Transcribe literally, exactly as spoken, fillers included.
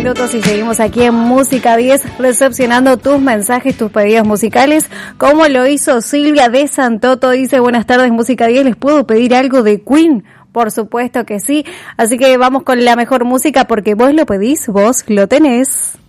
minutos y seguimos aquí en Música diez recepcionando tus mensajes, tus pedidos musicales, como lo hizo Silvia de Santoto. Dice, buenas tardes Música diez, ¿les puedo pedir algo de Queen? Por supuesto que sí, así que vamos con la mejor música porque vos lo pedís, vos lo tenés.